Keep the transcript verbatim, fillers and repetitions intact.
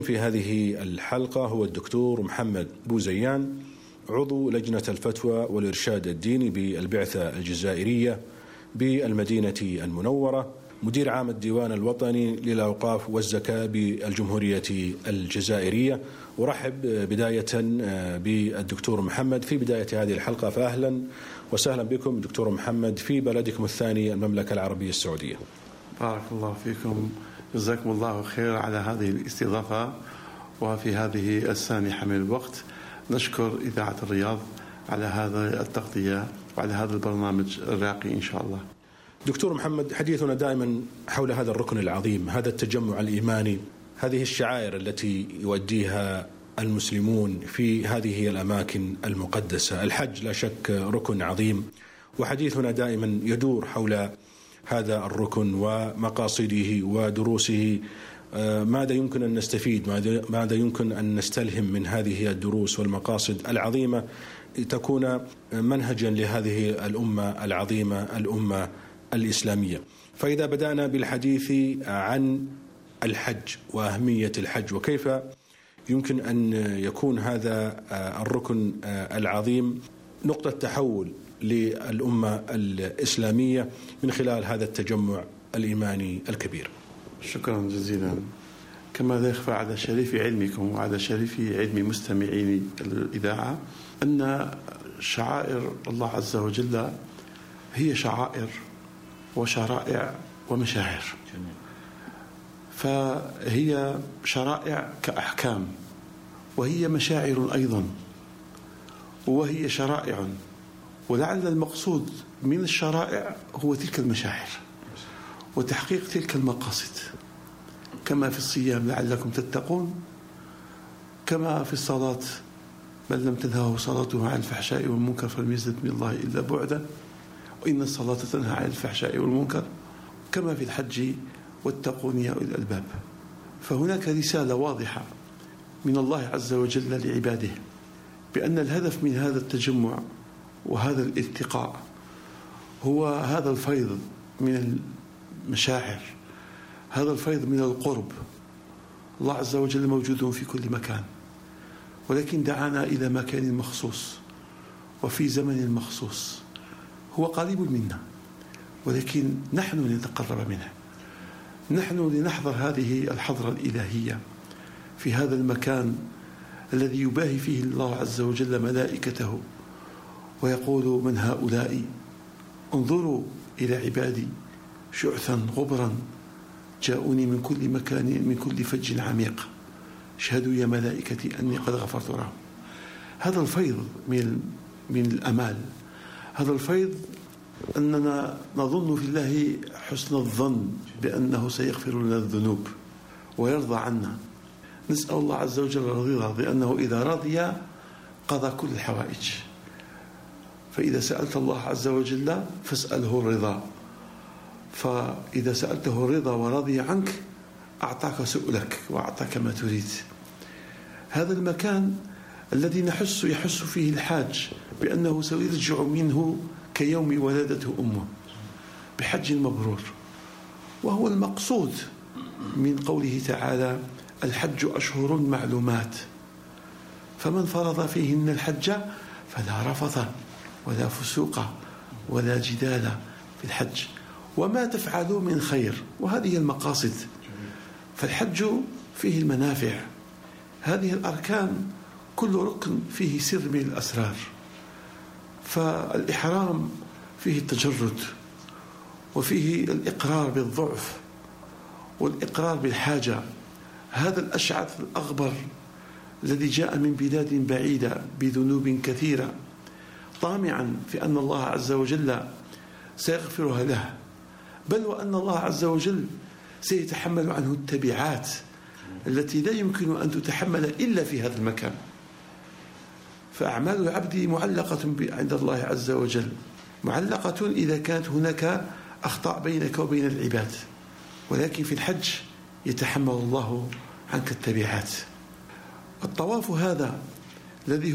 في هذه الحلقة هو الدكتور محمد بوزيان، عضو لجنة الفتوى والإرشاد الديني بالبعثة الجزائرية بالمدينة المنورة، مدير عام الديوان الوطني للأوقاف والزكاة بالجمهورية الجزائرية. أرحب بداية بالدكتور محمد في بداية هذه الحلقة، فأهلا وسهلا بكم دكتور محمد في بلدكم الثاني المملكة العربية السعودية. بارك الله فيكم، جزاكم الله خير على هذه الاستضافة وفي هذه السانحة من الوقت. نشكر إذاعة الرياض على هذا التغطية وعلى هذا البرنامج الراقي إن شاء الله. دكتور محمد، حديثنا دائما حول هذا الركن العظيم، هذا التجمع الإيماني، هذه الشعائر التي يؤديها المسلمون في هذه الأماكن المقدسة. الحج لا شك ركن عظيم، وحديثنا دائما يدور حول هذا الركن ومقاصده ودروسه. ماذا يمكن أن نستفيد، ماذا يمكن أن نستلهم من هذه الدروس والمقاصد العظيمة تكون منهجا لهذه الأمة العظيمة، الأمة الإسلامية. فإذا بدأنا بالحديث عن الحج وأهمية الحج وكيف يمكن أن يكون هذا الركن العظيم نقطة تحول للأمة الإسلامية من خلال هذا التجمع الإيماني الكبير. شكرا جزيلا. كما لا يخفى على شريف علمكم وعلى شريف علم مستمعين الإذاعة أن شعائر الله عز وجل هي شعائر وشرائع ومشاعر. فهي شرائع كأحكام، وهي مشاعر أيضا، وهي شرائع، ولعل المقصود من الشرائع هو تلك المشاعر وتحقيق تلك المقاصد، كما في الصيام لعلكم تتقون، كما في الصلاة من لم تنهه صلاته عن الفحشاء والمنكر فلم يزد من الله إلا بعدا، وإن الصلاة تنهى عن الفحشاء والمنكر، كما في الحج واتقون يا أولي الألباب. فهناك رسالة واضحة من الله عز وجل لعباده بأن الهدف من هذا التجمع وهذا الالتقاء هو هذا الفيض من المشاعر، هذا الفيض من القرب. الله عز وجل موجود في كل مكان، ولكن دعانا إلى مكان مخصوص وفي زمن مخصوص. هو قريب منا، ولكن نحن لنتقرب منه، نحن لنحضر هذه الحضرة الإلهية في هذا المكان الذي يباهي فيه الله عز وجل ملائكته ويقول: من هؤلاء؟ انظروا إلى عبادي شعثا غبرا جاءوني من كل مكان من كل فج عميق اشهدوا يا ملائكتي أني قد غفرت لهم. هذا الفيض من من الأمال، هذا الفيض أننا نظن في الله حسن الظن بأنه سيغفر لنا الذنوب ويرضى عنا. نسأل الله عز وجل الرضا، لأنه إذا رضي قضى كل الحوائج. فإذا سألت الله عز وجل فاسأله الرضا، فإذا سألته الرضا ورضي عنك أعطاك سؤلك وأعطاك ما تريد. هذا المكان الذي نحس يحس فيه الحاج بأنه سيرجع منه كيوم ولدته أمه بحج مبرور، وهو المقصود من قوله تعالى: الحج أشهر معلومات فمن فرض فيهن الحج فلا رفث ولا فسوق ولا جدال في الحج وما تفعلوا من خير. وهذه المقاصد. فالحج فيه المنافع، هذه الأركان كل ركن فيه سر من الأسرار. فالإحرام فيه التجرد، وفيه الإقرار بالضعف والإقرار بالحاجة. هذا الأشعث الأغبر الذي جاء من بلاد بعيدة بذنوب كثيرة طامعا في أن الله عز وجل سيغفرها له، بل وأن الله عز وجل سيتحمل عنه التبعات التي لا يمكن أن تتحمل إلا في هذا المكان. فأعمال العبد معلقة عند الله عز وجل، معلقة إذا كانت هناك أخطاء بينك وبين العباد، ولكن في الحج يتحمل الله عنك التبعات. الطواف هذا الذي